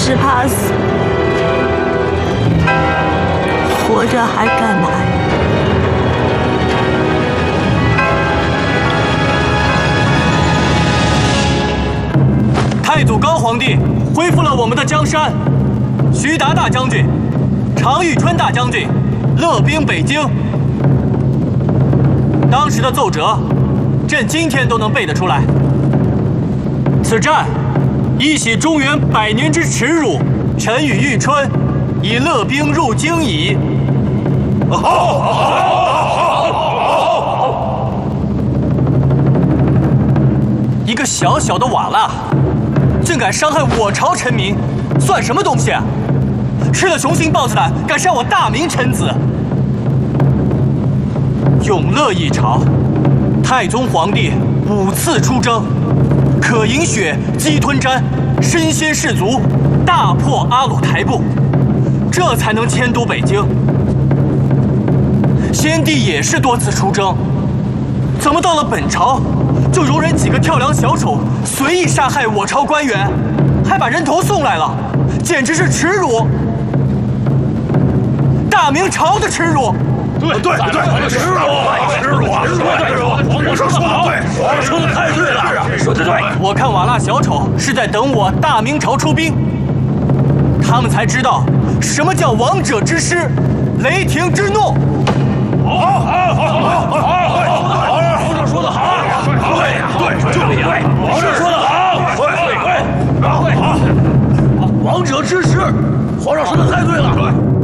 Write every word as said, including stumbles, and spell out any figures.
是怕死，活着还敢来？ 太祖高皇帝恢复了我们的江山，徐达大将军、常遇春大将军勒兵北京。当时的奏折，朕今天都能背得出来。此战一洗中原百年之耻辱，臣与玉春已勒兵入京矣。好，好，好，好！一个小小的瓦剌，竟敢伤害我朝臣民，算什么东西啊？吃了雄心豹子胆，敢伤我大明臣子！永乐一朝，太宗皇帝五次出征，可饮血，击吞毡，身先士卒，大破阿鲁台部，这才能迁都北京。先帝也是多次出征，怎么到了本朝，就容忍几个跳梁小丑随意杀害我朝官员，还把人头送来了，简直是耻辱！大明朝的耻辱！ 对对对，耻辱，耻辱啊！对，皇上说的好，皇上说的太对了，说的对。 我看瓦剌小丑是在等我大明朝出兵，他们才知道什么叫王者之师，雷霆之怒。 好，好，好，好，好，好，皇上说的好，对呀，对，就对，皇上说的好，对对对，好，王者之师，皇上说的太对了，对。